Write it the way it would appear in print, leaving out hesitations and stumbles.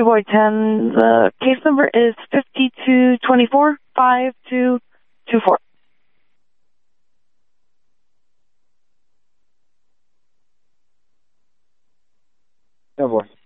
Boy 10. The case number is 5224-5224. Oh boy.